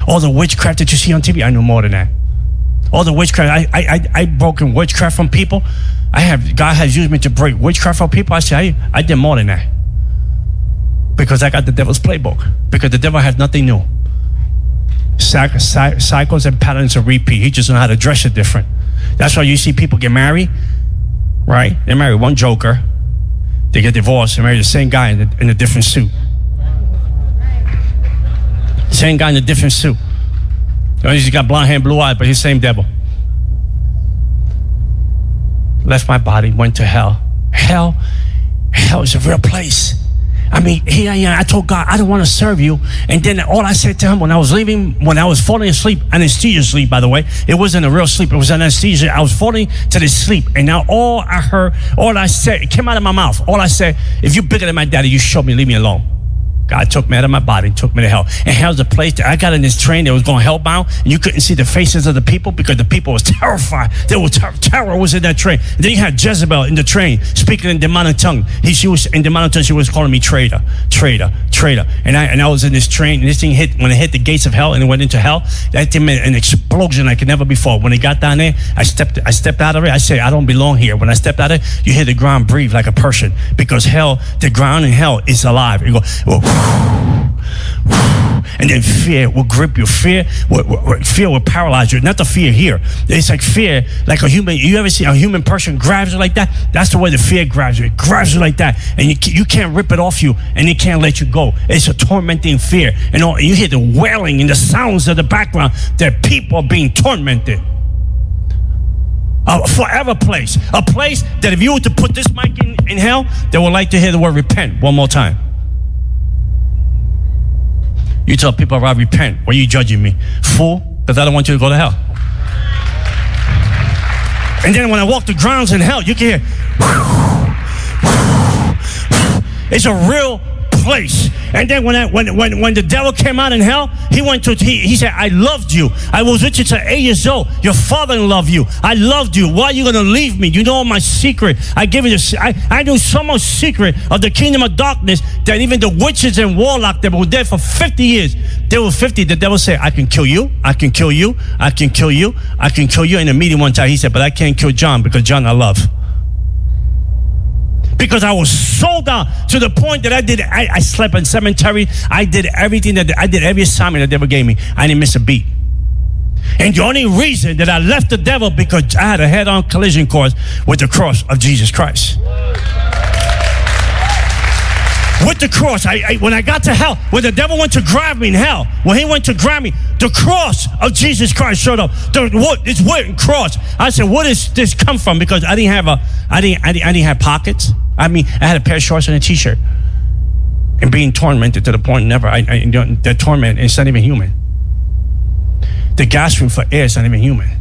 All the witchcraft that you see on TV, I knew more than that. All the witchcraft, I broken witchcraft from people. God has used me to break witchcraft from people. I say, I did more than that. Because I got the devil's playbook. Because the devil has nothing new. Cycles and patterns of repeat. He just knows how to dress it different. That's why you see people get married, right? They marry one joker. They get divorced and marry the same guy in a different suit. Same guy in a different suit. He's got blonde hair and blue eyes, but he's the same devil. Left my body, went to hell. Hell is a real place. I mean, here I am. I told God, I don't want to serve you. And then all I said to him when I was leaving, when I was falling asleep, anesthesia sleep, by the way, it wasn't a real sleep. It was anesthesia. I was falling to this sleep. And now all I said, it came out of my mouth. All I said, if you're bigger than my daddy, you show me, leave me alone. God took me out of my body and took me to hell. And hell's a place that I got in this train that was going hellbound, and you couldn't see the faces of the people because the people was terrified. There was terror was in that train. And then you had Jezebel in the train speaking in demonic tongue. She was in demonic tongue. She was calling me traitor. And I was in this train, and this thing hit when it hit the gates of hell and it went into hell. That thing made an explosion like never before. When it got down there, I stepped out of it. I said, I don't belong here. When I stepped out of it, you hear the ground breathe like a person because hell, the ground in hell is alive. You go, whoa. And then fear will grip you. Fear will paralyze you. Not the fear here. It's like fear, like a human. You ever see a human person grabs you like that? That's the way the fear grabs you. It grabs you like that, and you can't rip it off you, and it can't let you go. It's a tormenting fear, and you hear the wailing and the sounds of the background. That people are being tormented. A forever place, a place that if you were to put this mic in hell, they would like to hear the word repent one more time. You tell people, I repent. Why are you judging me? Fool, because I don't want you to go to hell. And then when I walk the grounds in hell, you can hear, it's a real place. And then when the devil came out in hell, he said, I loved you. I was with you till 8 years old. Your father loved you. I loved you. Why are you going to leave me? You know my secret. I give you I knew so much secret of the kingdom of darkness that even the witches and warlocks that were there for 50 years, they were 50. The devil said, I can kill you. I can kill you. I can kill you. I can kill you. In a meeting one time, he said, but I can't kill John because John I love. Because I was sold down to the point that I slept in cemetery. I did everything I did every assignment that the devil gave me. I didn't miss a beat. And the only reason that I left the devil because I had a head-on collision course with the cross of Jesus Christ. With the cross, when I got to hell, when the devil went to grab me in hell, when he went to grab me, the cross of Jesus Christ showed up. This wooden cross. I said, "Where does this come from?" Because I didn't have pockets. I mean, I had a pair of shorts and a T-shirt, and being tormented to the point the torment is not even human. The gasping for air is not even human.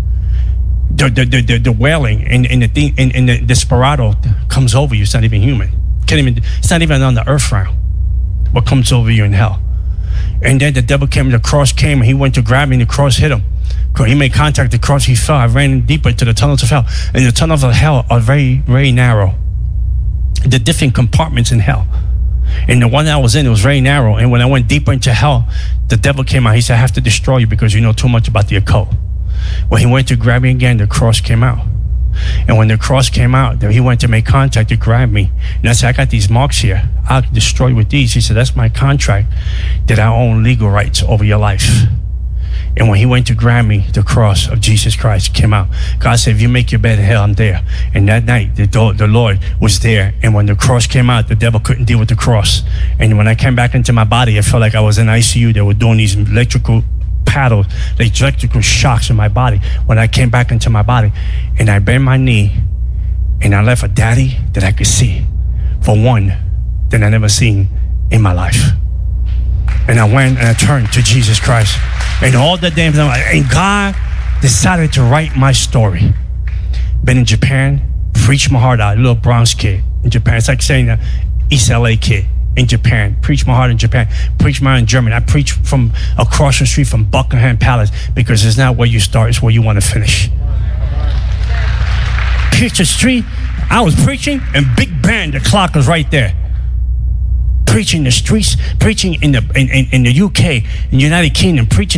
The wailing and the thing and the desperado comes over you. It's not even human. It's not even on the earth realm. What comes over you in hell? And then the devil came. The cross came, and he went to grab me, and the cross hit him. He made contact with the cross. He fell. I ran deeper into the tunnels of hell, and the tunnels of hell are very, very narrow. The different compartments in hell, and the one that I was in, it was very narrow. And when I went deeper into hell, the devil came out. He said, "I have to destroy you because you know too much about the occult." When he went to grab me again, the cross came out. And when the cross came out, he went to make contact to grab me. And I said, I got these marks here. I'll destroy with these. He said, that's my contract that I own legal rights over your life. And when he went to grab me, the cross of Jesus Christ came out. God said, if you make your bed in hell, I'm there. And that night, the Lord was there. And when the cross came out, the devil couldn't deal with the cross. And when I came back into my body, I felt like I was in ICU. They were doing these electrical paddles, like electrical shocks in my body. When I came back into my body, and I bent my knee, and I left a daddy that I could see, for one that I never seen in my life. And I went and I turned to Jesus Christ, and all the damn time, and God decided to write my story. Been in Japan, preached my heart out, a little Bronx kid in Japan. It's like saying an East LA kid in Japan, preach my heart in Japan, preach my heart in Germany. I preach from across the street from Buckingham Palace because it's not where you start, it's where you want to finish. Preach the street, I was preaching, and Big Ben, the clock was right there. Preaching the streets, preaching in the UK, in the United Kingdom, preaching